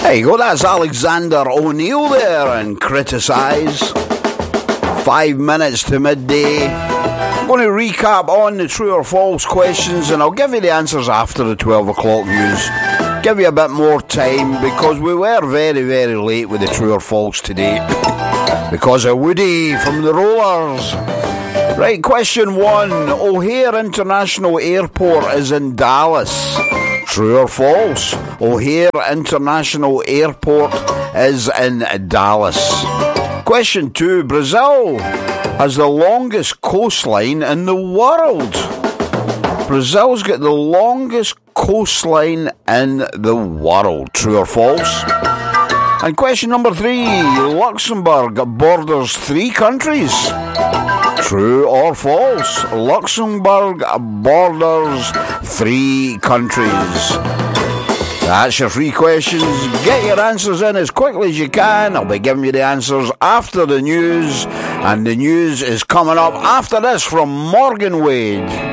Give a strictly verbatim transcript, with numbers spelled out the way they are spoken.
There you go, that's Alexander O'Neill there and Criticise. Five minutes to midday. I'm going to recap on the true or false questions and I'll give you the answers after the twelve o'clock news. Give you a bit more time because we were very, very late with the true or false today. Because of Woody from the Rollers. Right, question one. O'Hare International Airport is in Dallas. True or false? O'Hare International Airport is in Dallas. Question two. Brazil has the longest coastline in the world. Brazil's got the longest coastline in the world. True or false? And question number three. Luxembourg borders three countries. True or false? Luxembourg borders three countries. That's your three questions. Get your answers in as quickly as you can. I'll be giving you the answers after the news. And the news is coming up after this from Morgan Wade.